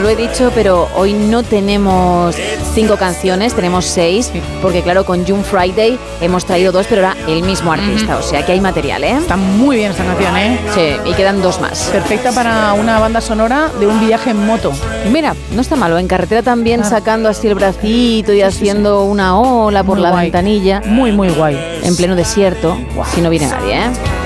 no lo he dicho, pero hoy no tenemos 5 canciones, tenemos 6, porque claro, con June Friday hemos traído 2, pero era el mismo artista, o sea que hay material, ¿eh? Está muy bien esta canción, ¿eh? Sí, y quedan 2 más. Perfecta para una banda sonora de un viaje en moto. Mira, no está malo, en carretera también sacando así el bracito y haciendo una ola por muy la guay. ventanilla. Muy, muy guay. En pleno desierto, si no viene nadie, ¿eh?